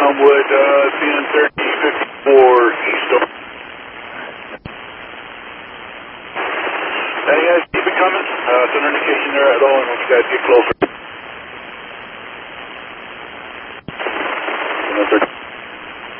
Elmwood, CN 3054 East. Hey guys, keep it coming. Send an indication there at all, and once you guys get closer.